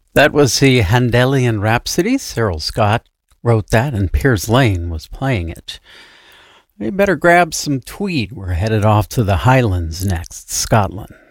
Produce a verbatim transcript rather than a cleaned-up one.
That was the Handelian Rhapsody. Cyril Scott wrote that, and Piers Lane was playing it. We better grab some tweed. We're headed off to the Highlands next, Scotland.